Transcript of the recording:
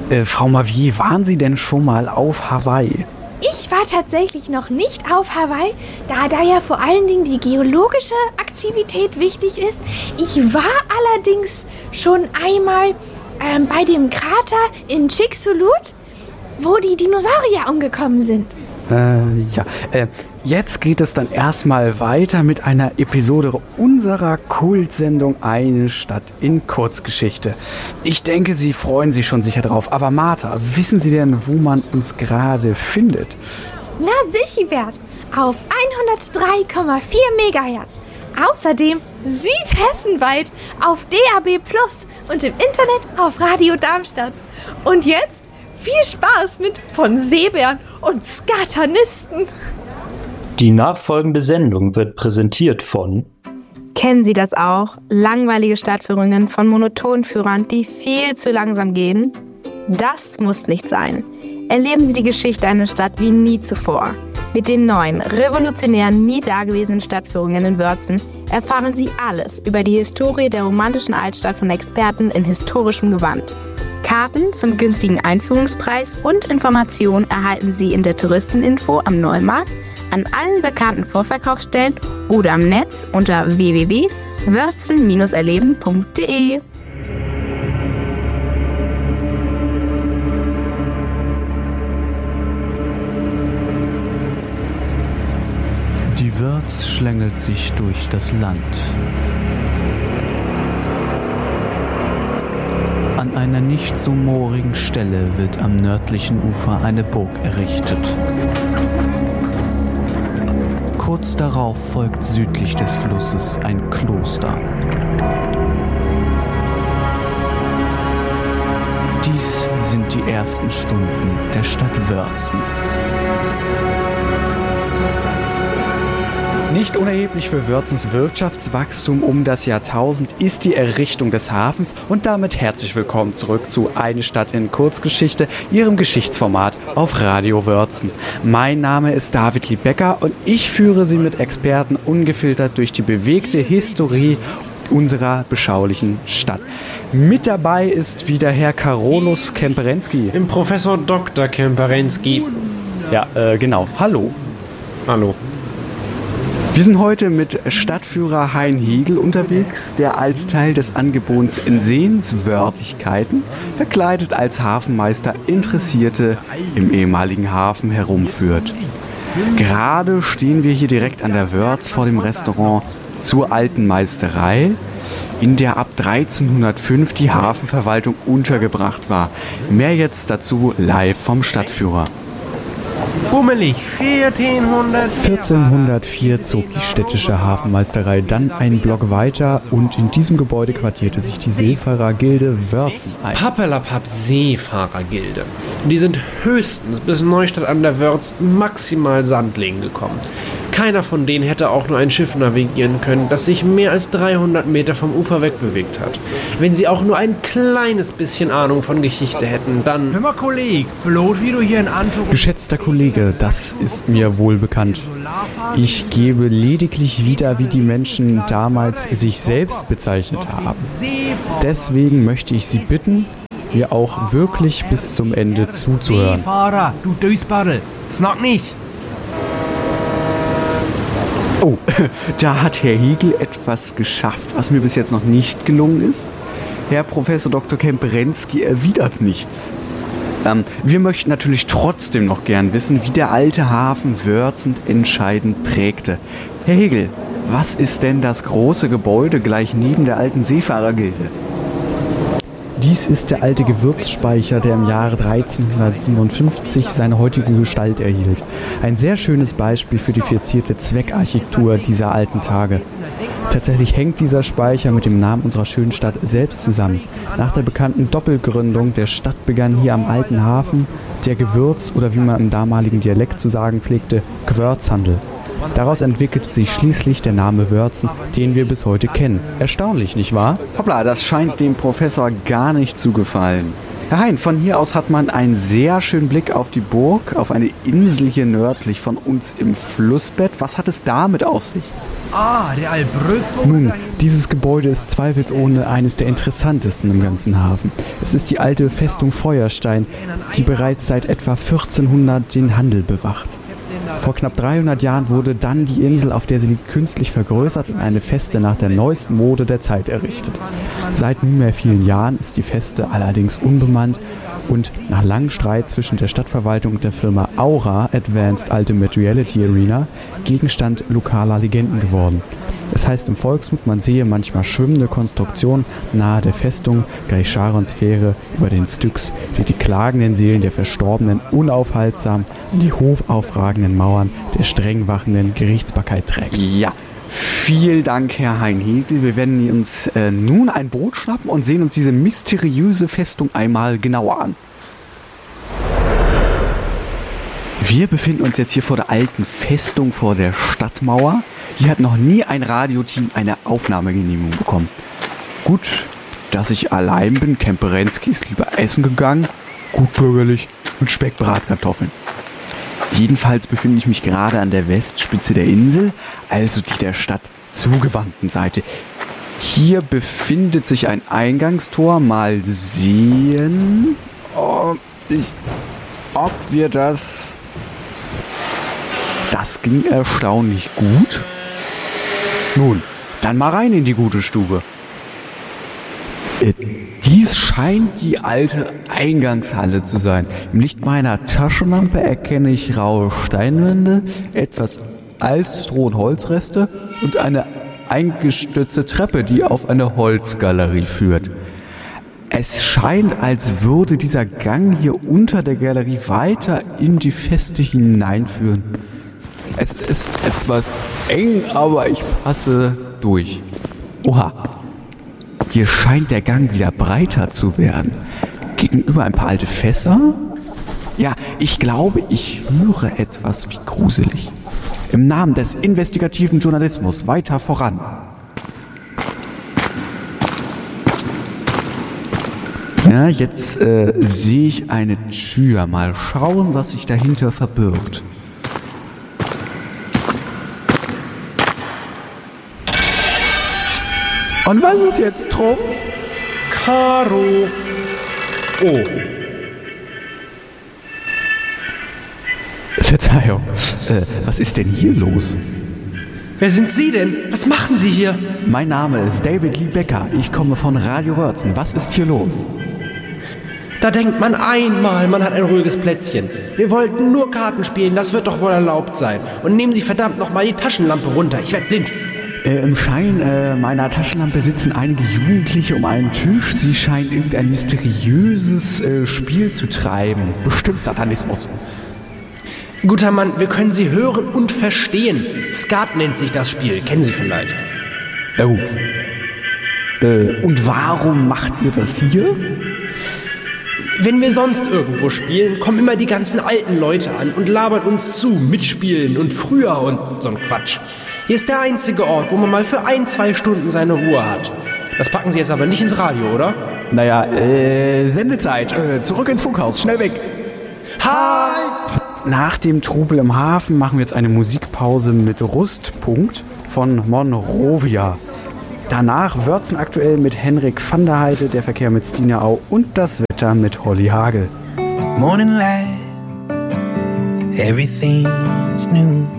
Frau Mavier, waren Sie denn schon mal auf Hawaii? Ich war tatsächlich noch nicht auf Hawaii, da ja vor allen Dingen die geologische Aktivität wichtig ist. Ich war allerdings schon einmal bei dem Krater in Chicxulub, wo die Dinosaurier umgekommen sind. Jetzt geht es dann erstmal weiter mit einer Episode unserer Kultsendung Eine Stadt in Kurzgeschichte. Ich denke, Sie freuen sich schon sicher drauf. Aber Martha, wissen Sie denn, wo man uns gerade findet? Na sicher, auf 103,4 Megahertz. Außerdem südhessenweit auf DAB+ und im Internet auf Radio Darmstadt. Und jetzt viel Spaß mit von Seebären und Skatanisten. Die nachfolgende Sendung wird präsentiert von... Kennen Sie das auch? Langweilige Stadtführungen von Monotonführern, die viel zu langsam gehen? Das muss nicht sein. Erleben Sie die Geschichte einer Stadt wie nie zuvor. Mit den neuen, revolutionären, nie dagewesenen Stadtführungen in Wörzen erfahren Sie alles über die Historie der romantischen Altstadt von Experten in historischem Gewand. Karten zum günstigen Einführungspreis und Informationen erhalten Sie in der Touristeninfo am Neumarkt, an allen bekannten Vorverkaufsstellen oder am Netz unter www.wörzen-erleben.de. Die Wörz schlängelt sich durch das Land. An einer nicht so moorigen Stelle wird am nördlichen Ufer eine Burg errichtet. Kurz darauf folgt südlich des Flusses ein Kloster. Dies sind die ersten Stunden der Stadt Wörzen. Nicht unerheblich für Wörzens Wirtschaftswachstum um das Jahrtausend ist die Errichtung des Hafens und damit herzlich willkommen zurück zu Eine Stadt in Kurzgeschichte, Ihrem Geschichtsformat auf Radio Wörzen. Mein Name ist David Liebecker und ich führe Sie mit Experten ungefiltert durch die bewegte Historie unserer beschaulichen Stadt. Mit dabei ist wieder Herr Karolus Kemperenski. Im Professor Dr. Kemperenski. Ja, genau. Hallo. Hallo. Wir sind heute mit Stadtführer Hein Hegel unterwegs, der als Teil des Angebots in Sehenswürdigkeiten verkleidet als Hafenmeister Interessierte im ehemaligen Hafen herumführt. Gerade stehen wir hier direkt an der Wörz vor dem Restaurant zur Alten Meisterei, in der ab 1305 die Hafenverwaltung untergebracht war. Mehr jetzt dazu live vom Stadtführer. Bummelig, 1404 zog die städtische Hafenmeisterei dann einen Block weiter und in diesem Gebäude quartierte sich die Seefahrergilde Wörzen ein. Pappelapapp Seefahrergilde. Die sind höchstens bis Neustadt an der Wörz maximal Sandlingen gekommen. Keiner von denen hätte auch nur ein Schiff navigieren können, das sich mehr als 300 Meter vom Ufer wegbewegt hat. Wenn sie auch nur ein kleines bisschen Ahnung von Geschichte hätten, dann... Hör mal, Kollege, bloß wie du hier in Anzug... Geschätzter Kollege, das ist mir wohl bekannt. Ich gebe lediglich wieder, wie die Menschen damals sich selbst bezeichnet haben. Deswegen möchte ich Sie bitten, mir auch wirklich bis zum Ende zuzuhören. Seefahrer, du Dösbarrel, snack nicht! Oh, da hat Herr Hegel etwas geschafft, was mir bis jetzt noch nicht gelungen ist. Herr Professor Dr. Kemperenski erwidert nichts. Wir möchten natürlich trotzdem noch gern wissen, wie der alte Hafen Wörzen entscheidend prägte. Herr Hegel, was ist denn das große Gebäude gleich neben der alten Seefahrergilde? Dies ist der alte Gewürzspeicher, der im Jahre 1357 seine heutige Gestalt erhielt. Ein sehr schönes Beispiel für die verzierte Zweckarchitektur dieser alten Tage. Tatsächlich hängt dieser Speicher mit dem Namen unserer schönen Stadt selbst zusammen. Nach der bekannten Doppelgründung der Stadt begann hier am alten Hafen der Gewürz- oder wie man im damaligen Dialekt zu sagen pflegte, Gewürzhandel. Daraus entwickelte sich schließlich der Name Wörzen, den wir bis heute kennen. Erstaunlich, nicht wahr? Hoppla, das scheint dem Professor gar nicht zu gefallen. Herr Hein, von hier aus hat man einen sehr schönen Blick auf die Burg, auf eine Insel hier nördlich von uns im Flussbett. Was hat es damit auf sich? Ah, der Albrückbogen. Nun, dieses Gebäude ist zweifelsohne eines der interessantesten im ganzen Hafen. Es ist die alte Festung Feuerstein, die bereits seit etwa 1400 den Handel bewacht. Vor knapp 300 Jahren wurde dann die Insel, auf der sie liegt, künstlich vergrößert und eine Feste nach der neuesten Mode der Zeit errichtet. Seit nunmehr vielen Jahren ist die Feste allerdings unbemannt und nach langem Streit zwischen der Stadtverwaltung und der Firma Aura Advanced Ultimate Reality Arena Gegenstand lokaler Legenden geworden. Es heißt im Volksmund, man sehe manchmal schwimmende Konstruktionen nahe der Festung Gaicharon-Sphäre über den Styx, die die klagenden Seelen der Verstorbenen unaufhaltsam an die hochaufragenden Mauern der streng wachenden Gerichtsbarkeit trägt. Ja, vielen Dank, Herr Heinhegel. Wir werden uns nun ein Boot schnappen und sehen uns diese mysteriöse Festung einmal genauer an. Wir befinden uns jetzt hier vor der alten Festung, vor der Stadtmauer. Hier hat noch nie ein Radioteam eine Aufnahmegenehmigung bekommen. Gut, dass ich allein bin. Kemperensky ist lieber essen gegangen. Gut bürgerlich mit Speckbratkartoffeln. Jedenfalls befinde ich mich gerade an der Westspitze der Insel, also die der Stadt zugewandten Seite. Hier befindet sich ein Eingangstor. Mal sehen, ob wir das... Das ging erstaunlich gut. Nun, dann mal rein in die gute Stube. Dies scheint die alte Eingangshalle zu sein. Im Licht meiner Taschenlampe erkenne ich raue Steinwände, etwas altes Stroh- und Holzreste und eine eingestürzte Treppe, die auf eine Holzgalerie führt. Es scheint, als würde dieser Gang hier unter der Galerie weiter in die Feste hineinführen. Es ist etwas eng, aber ich passe durch. Oha, hier scheint der Gang wieder breiter zu werden. Gegenüber ein paar alte Fässer. Ja, ich glaube, ich höre etwas wie gruselig. Im Namen des investigativen Journalismus weiter voran. Ja, jetzt sehe ich eine Tür. Mal schauen, was sich dahinter verbirgt. Und was ist jetzt, Trumpf? Karo. Oh. Verzeihung, was ist denn hier los? Wer sind Sie denn? Was machen Sie hier? Mein Name ist David Lee Becker. Ich komme von Radio Wörzen. Was ist hier los? Da denkt man einmal, man hat ein ruhiges Plätzchen. Wir wollten nur Karten spielen, das wird doch wohl erlaubt sein. Und nehmen Sie verdammt nochmal die Taschenlampe runter, ich werde blind. Im Schein meiner Taschenlampe sitzen einige Jugendliche um einen Tisch. Sie scheinen irgendein mysteriöses Spiel zu treiben. Bestimmt Satanismus. Guter Mann, wir können Sie hören und verstehen. Skat nennt sich das Spiel, kennen Sie vielleicht. Oh. Und warum macht ihr das hier? Wenn wir sonst irgendwo spielen, kommen immer die ganzen alten Leute an und labern uns zu, mitspielen und früher und so ein Quatsch. Hier ist der einzige Ort, wo man mal für 1-2 Stunden seine Ruhe hat. Das packen Sie jetzt aber nicht ins Radio, oder? Naja, Sendezeit. Zurück ins Funkhaus. Schnell weg. Halt! Nach dem Trubel im Hafen machen wir jetzt eine Musikpause mit Rustpunkt von Monrovia. Danach Wörzen aktuell mit Henrik van der Heide, der Verkehr mit Stina Au und das Wetter mit Holly Hagel. Morning light, everything's new.